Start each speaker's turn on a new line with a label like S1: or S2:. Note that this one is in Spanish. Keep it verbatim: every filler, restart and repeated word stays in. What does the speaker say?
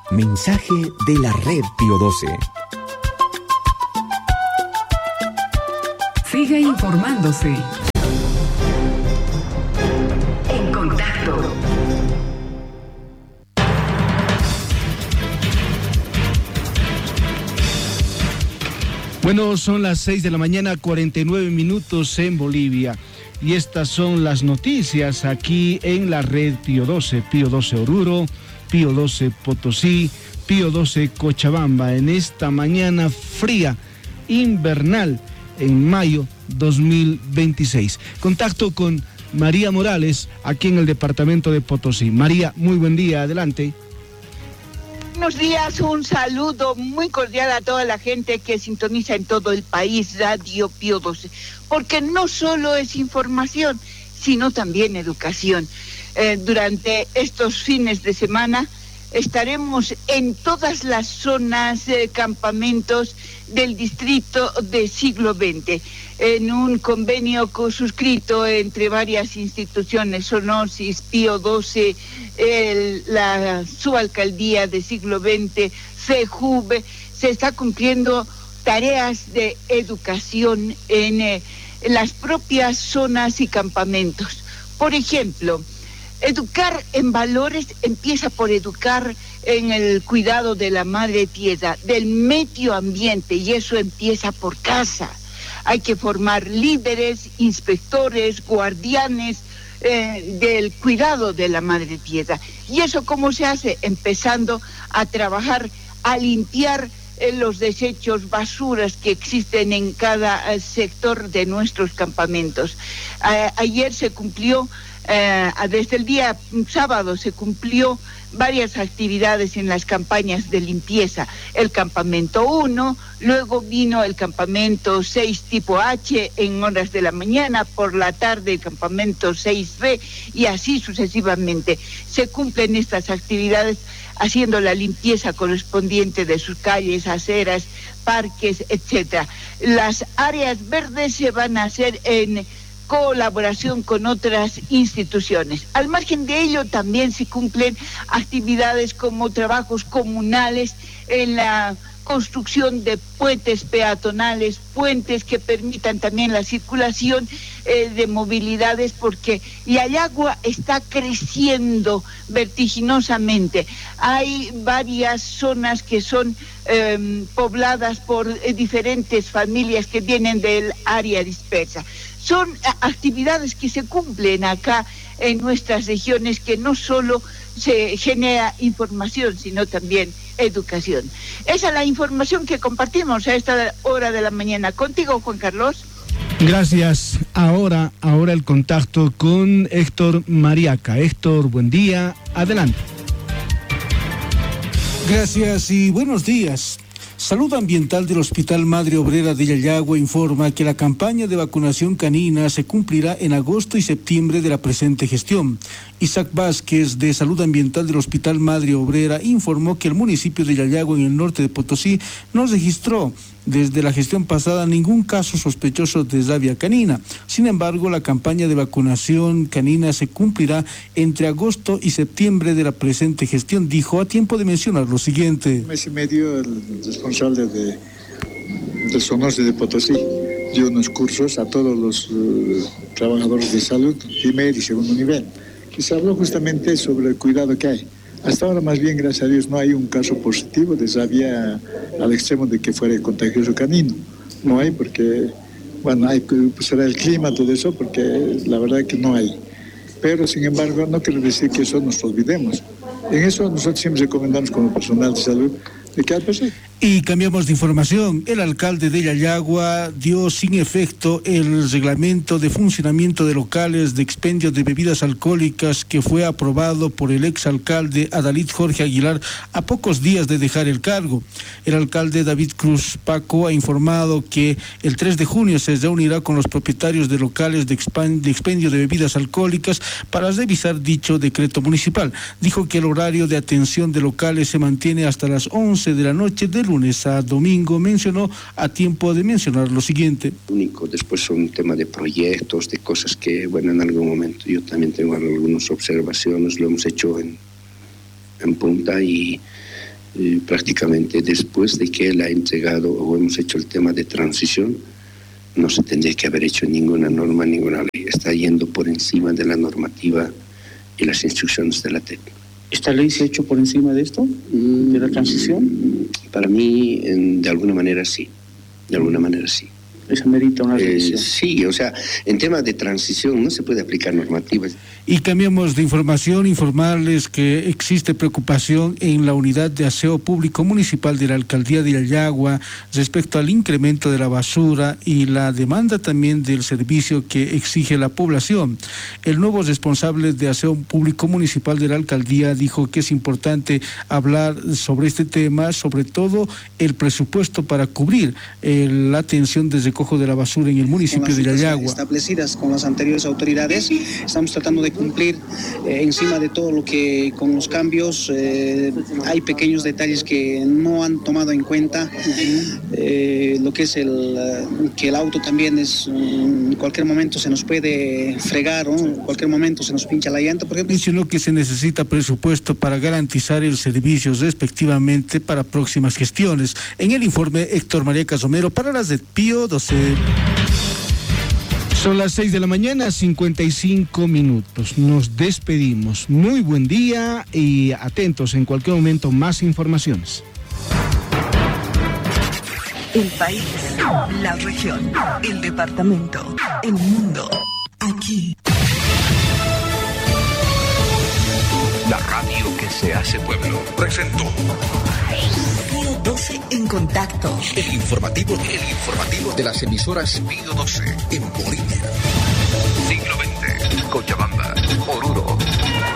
S1: Mensaje de la Red Pío doce.
S2: Siga informándose. En contacto.
S3: Bueno, son las seis de la mañana, cuarenta y nueve minutos en Bolivia. Y estas son las noticias aquí en la Red Pío doce. Pío doce Oruro, Pío doce Potosí, Pío doce Cochabamba. En esta mañana fría, invernal, en mayo dos mil veintiséis. Contacto con María Morales, aquí en el departamento de Potosí. María, muy buen día, adelante.
S4: Buenos días, un saludo muy cordial a toda la gente que sintoniza en todo el país Radio Pío doce, porque no solo es información, sino también educación. Eh, durante estos fines de semana estaremos en todas las zonas, eh, campamentos del distrito de siglo veinte, en un convenio suscrito entre varias instituciones, Sonosis, Pío doce, el, la subalcaldía de siglo veinte, FEJUVE. Se está cumpliendo tareas de educación en, eh, en las propias zonas y campamentos. Por ejemplo, educar en valores empieza por educar en el cuidado de la madre tierra, del medio ambiente, y eso empieza por casa. Hay que formar líderes, inspectores, guardianes eh, del cuidado de la madre tierra. ¿Y eso cómo se hace? Empezando a trabajar, a limpiar eh, los desechos, basuras que existen en cada eh, sector de nuestros campamentos. Eh, ayer se cumplió, eh, desde el día sábado se cumplió varias actividades en las campañas de limpieza. El campamento uno, luego vino el campamento seis tipo H en horas de la mañana, por la tarde el campamento seis B, y así sucesivamente. Se cumplen estas actividades haciendo la limpieza correspondiente de sus calles, aceras, parques, etcétera. Las áreas verdes se van a hacer en colaboración con otras instituciones. Al margen de ello, también se cumplen actividades como trabajos comunales en la construcción de puentes peatonales, puentes que permitan también la circulación eh, de movilidades, porque Yayagua está creciendo vertiginosamente. Hay varias zonas que son eh, pobladas por eh, diferentes familias que vienen del área dispersa. Son actividades que se cumplen acá en nuestras regiones, que no solo se genera información, sino también educación. Esa es la información que compartimos a esta hora de la mañana. Contigo, Juan Carlos.
S3: Gracias. Ahora, ahora el contacto con Héctor Mariaca. Héctor, buen día. Adelante.
S5: Gracias y buenos días. Salud Ambiental del Hospital Madre Obrera de Yayagua informa que la campaña de vacunación canina se cumplirá en agosto y septiembre de la presente gestión. Isaac Vázquez, de Salud Ambiental del Hospital Madre Obrera, informó que el municipio de Yayagua, en el norte de Potosí, no registró desde la gestión pasada ningún caso sospechoso de rabia canina. Sin embargo, la campaña de vacunación canina se cumplirá entre agosto y septiembre de la presente gestión. Dijo, a tiempo de mencionar lo siguiente.
S6: Un mes y medio el responsable de, de Sonosis de Potosí dio unos cursos a todos los uh, trabajadores de salud, primer y segundo nivel, que se habló justamente sobre el cuidado que hay. Hasta ahora, más bien, gracias a Dios, no hay un caso positivo de rabia al extremo de que fuera contagioso canino. No hay, porque, bueno, hay, pues será el clima, todo eso, porque la verdad que no hay. Pero, sin embargo, no quiere decir que eso nos olvidemos. En eso nosotros siempre recomendamos como personal de salud de que al pasar.
S5: Y cambiamos de información. El alcalde de Yayagua dio sin efecto el reglamento de funcionamiento de locales de expendio de bebidas alcohólicas que fue aprobado por el exalcalde Adalid Jorge Aguilar a pocos días de dejar el cargo. El alcalde David Cruz Paco ha informado que el tres de junio se reunirá con los propietarios de locales de, expan- de expendio de bebidas alcohólicas para revisar dicho decreto municipal. Dijo que el horario de atención de locales se mantiene hasta las once de la noche del lunes a domingo. Mencionó a tiempo de mencionar lo siguiente.
S7: Único, después son un tema de proyectos, de cosas que, bueno, en algún momento yo también tengo algunas observaciones, lo hemos hecho en, en punta y eh, prácticamente después de que él ha entregado o hemos hecho el tema de transición, no se tendría que haber hecho ninguna norma, ninguna ley. Está yendo por encima de la normativa y las instrucciones de la T E P.
S8: ¿Esta ley se ha hecho por encima de esto, de la transición?
S7: Para mí, en, de alguna manera sí, de alguna manera sí.
S8: ¿Eso merita una revisión?
S7: Eh, sí, o sea, en temas de transición no se puede aplicar normativas.
S5: Y cambiamos de información, informarles que existe preocupación en la unidad de aseo público municipal de la alcaldía de Yayagua respecto al incremento de la basura y la demanda también del servicio que exige la población. El nuevo responsable de aseo público municipal de la alcaldía dijo que es importante hablar sobre este tema, sobre todo el presupuesto para cubrir eh, la atención de recojo de la basura en el municipio de Yayagua.
S9: Establecidas con las anteriores autoridades, estamos tratando de cumplir eh, encima de todo lo que con los cambios eh, hay pequeños detalles que no han tomado en cuenta, eh, lo que es el que el auto también es en cualquier momento se nos puede fregar, ¿no? En cualquier momento se nos pincha la llanta, por ejemplo.
S5: Mencionó que se necesita presupuesto para garantizar el servicio respectivamente para próximas gestiones. En el informe, Héctor María Casomero para las de Pío doce.
S3: Son las seis de la mañana, cincuenta y cinco minutos. Nos despedimos. Muy buen día y atentos en cualquier momento más informaciones.
S2: El país, la región, el departamento, el mundo, aquí.
S1: La radio que se hace pueblo presentó
S2: Pío doce en contacto.
S1: el informativo, el informativo de las emisoras Pío doce en Bolivia. Siglo veinte, Cochabamba, Oruro,